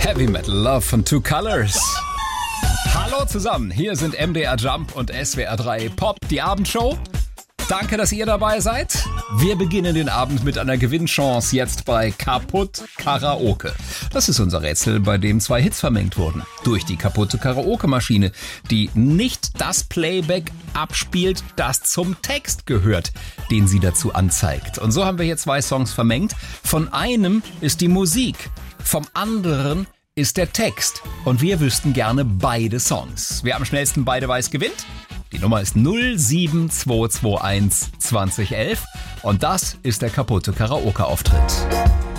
Heavy Metal Love von Two Colors. Hallo zusammen, hier sind MDR Jump und SWR 3 Pop, die Abendshow. Danke, dass ihr dabei seid. Wir beginnen den Abend mit einer Gewinnchance jetzt bei Kaputt Karaoke. Das ist unser Rätsel, bei dem 2 Hits vermengt wurden. Durch die kaputte Karaoke-Maschine, die nicht das Playback abspielt, das zum Text gehört, den sie dazu anzeigt. Und so haben wir hier 2 Songs vermengt. Von einem ist die Musik, vom anderen ist der Text. Und wir wüssten gerne beide Songs. Wer am schnellsten beide weiß, gewinnt. Die Nummer ist 07221 2011 und das ist der kaputte Karaoke-Auftritt.